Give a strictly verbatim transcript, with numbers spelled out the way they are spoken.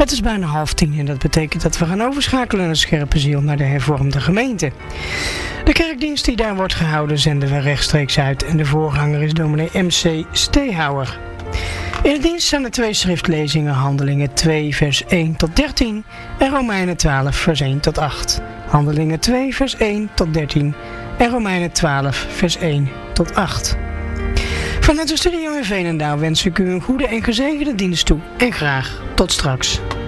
Het is bijna half tien en dat betekent dat we gaan overschakelen naar Scherpenzeel, naar de hervormde gemeente. De kerkdienst die daar wordt gehouden zenden we rechtstreeks uit en de voorganger is dominee M C Steehouwer. In de dienst staan er twee schriftlezingen, Handelingen twee vers één tot dertien en Romeinen twaalf vers één tot acht. Handelingen twee vers één tot dertien en Romeinen twaalf vers één tot acht. Vanuit de studio in Veenendaal wens ik u een goede en gezegende dienst toe en graag tot straks.